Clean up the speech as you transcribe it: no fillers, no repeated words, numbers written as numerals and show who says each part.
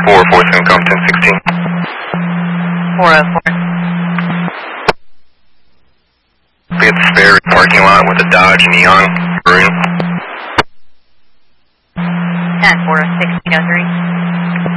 Speaker 1: 447 Compton 16.
Speaker 2: 404.
Speaker 1: We had the spare parking lot with a Dodge Neon Maroon.
Speaker 2: 10-4, 1603.